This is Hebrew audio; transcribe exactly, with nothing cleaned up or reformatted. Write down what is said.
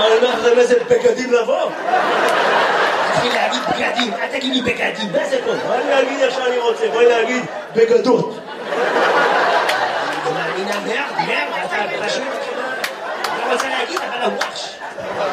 אני אומר לכם איזה בגדים לבוא. תתחיל להגיד בגדים, אל תגיד לי בגדים, מה זה פה? בואי להגיד איך שאני רוצה, בואי להגיד בגדות. אני מאמינה מאה, מאה, אתה פשוט לא רוצה להגיד, אבל הוואש.